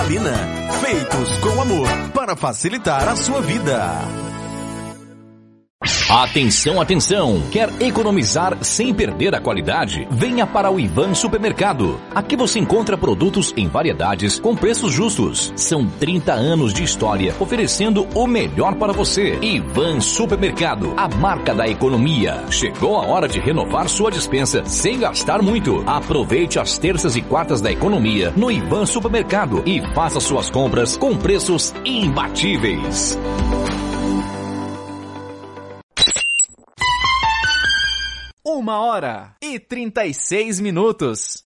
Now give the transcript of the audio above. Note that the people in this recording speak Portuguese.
Salina. Feitos com amor para facilitar a sua vida. Atenção, atenção! Quer economizar sem perder a qualidade? Venha para o Ivan Supermercado. Aqui você encontra produtos em variedades com preços justos. São 30 anos de história oferecendo o melhor para você. Ivan Supermercado, a marca da economia. Chegou a hora de renovar sua despensa sem gastar muito. Aproveite as terças e quartas da economia no Ivan Supermercado e faça suas compras com preços imbatíveis. 1h36.